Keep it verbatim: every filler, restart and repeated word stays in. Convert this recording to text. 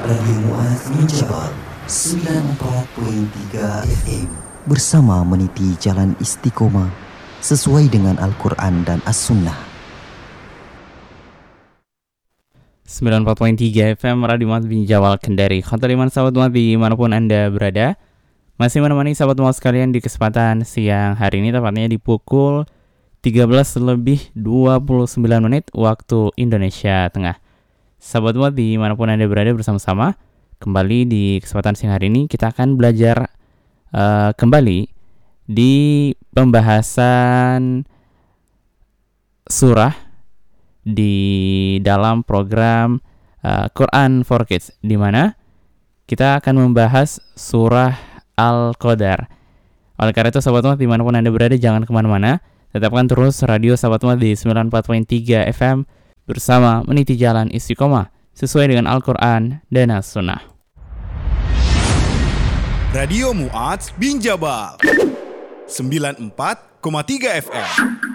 Radio Muaz Minjabal sembilan puluh empat koma tiga F M bersama meniti jalan istiqomah sesuai dengan Al-Quran dan As-Sunnah. sembilan puluh empat koma tiga F M Radio Muaz Minjabal Kendari. Khotoliman sahabat Muaz dimanapun Anda berada, masih menemani sahabat Muaz sekalian di kesempatan siang hari ini, tepatnya di pukul tiga belas lebih dua puluh sembilan menit waktu Indonesia Tengah. Sahabat Muaz dimanapun Anda berada, bersama-sama kembali di kesempatan siang hari ini kita akan belajar uh, kembali di pembahasan surah di dalam program uh, Quran for Kids, di mana kita akan membahas surah Al-Qadar. Oleh karena itu sahabat Muaz dimanapun Anda berada, jangan kemana-mana, tetapkan terus radio sahabat Muaz di sembilan puluh empat koma tiga F M bersama meniti jalan istiqomah sesuai dengan Al-Quran dan As-Sunnah. Radio Muaz Binjabal sembilan puluh empat koma tiga F M.